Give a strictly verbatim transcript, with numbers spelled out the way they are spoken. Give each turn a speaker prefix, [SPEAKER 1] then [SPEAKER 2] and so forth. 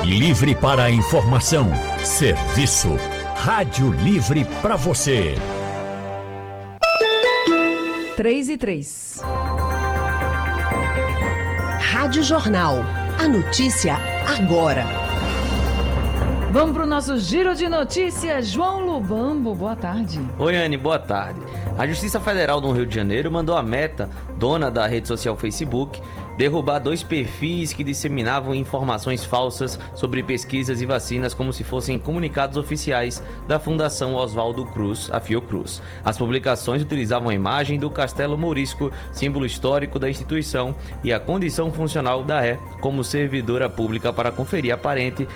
[SPEAKER 1] Livre para a informação, serviço. Rádio Livre para você.
[SPEAKER 2] três e três.
[SPEAKER 3] Rádio Jornal. A notícia agora.
[SPEAKER 2] Vamos para o nosso giro de notícias. João Lubambo, boa tarde.
[SPEAKER 4] Oi, Anne, boa tarde. A Justiça Federal do Rio de Janeiro mandou a Meta, dona da rede social Facebook, derrubar dois perfis que disseminavam informações falsas sobre pesquisas e vacinas como se fossem comunicados oficiais da Fundação Oswaldo Cruz, a Fiocruz. As publicações utilizavam a imagem do Castelo Mourisco, símbolo histórico da instituição, e a condição funcional da R E como servidora pública para conferir aparente